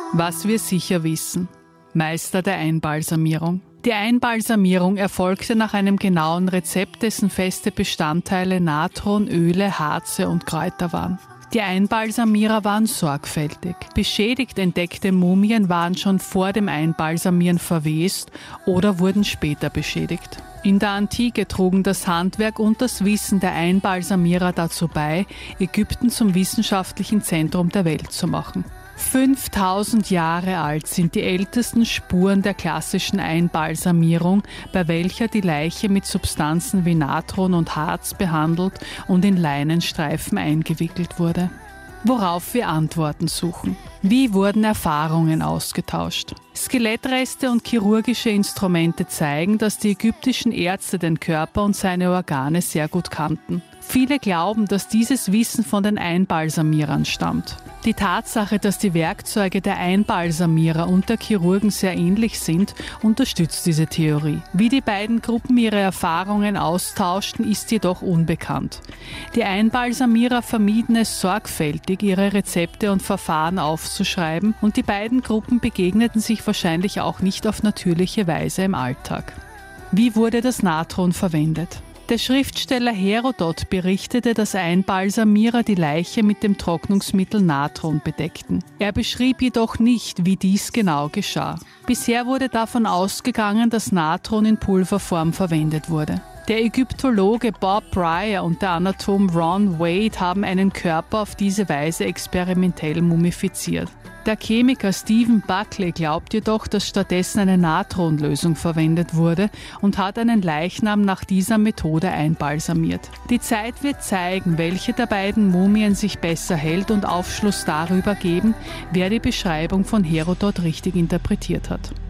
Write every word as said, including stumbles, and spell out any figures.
Was wir sicher wissen. Meister der Einbalsamierung. Die Einbalsamierung erfolgte nach einem genauen Rezept, dessen feste Bestandteile Natron, Öle, Harze und Kräuter waren. Die Einbalsamierer waren sorgfältig. Beschädigt entdeckte Mumien waren schon vor dem Einbalsamieren verwest oder wurden später beschädigt. In der Antike trugen das Handwerk und das Wissen der Einbalsamierer dazu bei, Ägypten zum wissenschaftlichen Zentrum der Welt zu machen. fünftausend Jahre alt sind die ältesten Spuren der klassischen Einbalsamierung, bei welcher die Leiche mit Substanzen wie Natron und Harz behandelt und in Leinenstreifen eingewickelt wurde. Worauf wir Antworten suchen. Wie wurden Erfahrungen ausgetauscht? Skelettreste und chirurgische Instrumente zeigen, dass die ägyptischen Ärzte den Körper und seine Organe sehr gut kannten. Viele glauben, dass dieses Wissen von den Einbalsamierern stammt. Die Tatsache, dass die Werkzeuge der Einbalsamierer und der Chirurgen sehr ähnlich sind, unterstützt diese Theorie. Wie die beiden Gruppen ihre Erfahrungen austauschten, ist jedoch unbekannt. Die Einbalsamierer vermieden es sorgfältig, ihre Rezepte und Verfahren aufzuschreiben, und die beiden Gruppen begegneten sich wahrscheinlich auch nicht auf natürliche Weise im Alltag. Wie wurde das Natron verwendet? Der Schriftsteller Herodot berichtete, dass Einbalsamierer die Leiche mit dem Trocknungsmittel Natron bedeckten. Er beschrieb jedoch nicht, wie dies genau geschah. Bisher wurde davon ausgegangen, dass Natron in Pulverform verwendet wurde. Der Ägyptologe Bob Pryor und der Anatom Ron Wade haben einen Körper auf diese Weise experimentell mumifiziert. Der Chemiker Stephen Buckley glaubt jedoch, dass stattdessen eine Natronlösung verwendet wurde und hat einen Leichnam nach dieser Methode einbalsamiert. Die Zeit wird zeigen, welche der beiden Mumien sich besser hält und Aufschluss darüber geben, wer die Beschreibung von Herodot richtig interpretiert hat.